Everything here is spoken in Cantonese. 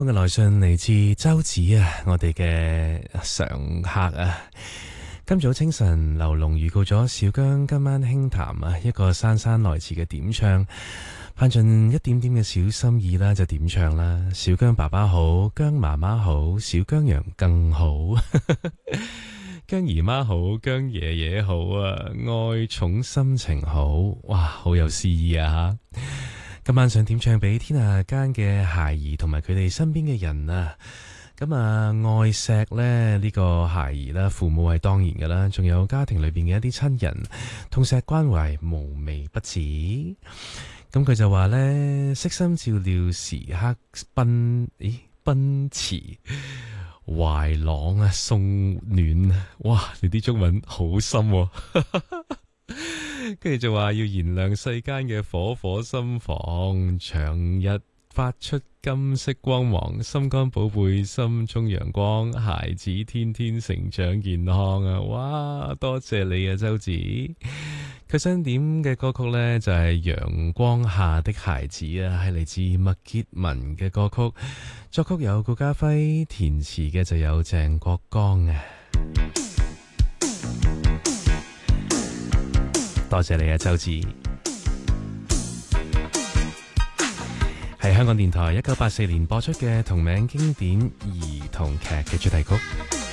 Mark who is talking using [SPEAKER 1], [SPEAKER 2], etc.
[SPEAKER 1] 我嘅來信嚟自周子啊，我哋嘅常客啊。今早清晨，劉龍預告咗小姜今晚輕談啊，一個姍姍來遲嘅點唱，盼盡一點點嘅小心意啦，就點唱啦。小姜爸爸好，姜媽媽好，小姜羊更好，姜姨媽好，姜爺爺好啊，愛寵心情好，哇，好有詩意啊！今晚想點唱俾天下間嘅孩兒同埋佢哋身邊嘅人啊！咁啊，愛錫咧呢個孩兒啦，父母係當然㗎啦，仲有家庭裏邊嘅一啲親人，痛錫關懷無微不至。咁佢就話呢，悉心照料時刻奔馳，懷朗啊送暖，哇！你啲中文好深喎。跟住就話要燃亮世間嘅火火心房，長日發出金色光芒，心肝寶貝心中陽光，孩子天天成長健康啊！哇，多謝你啊，周子。佢想點嘅歌曲呢，就係陽光下的孩子啊，係嚟自麥潔文嘅歌曲，作曲有顧嘉輝，填詞嘅就有鄭國江啊。多謝你啊，周志。係香港電台1984年播出嘅同名經典兒童劇嘅主題曲。